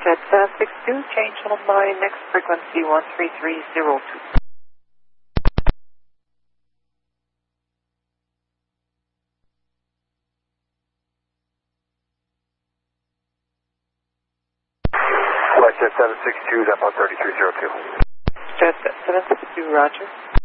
Jet 62, change on my next frequency 13302. Jet 762, up on 3302. Jet 762, roger.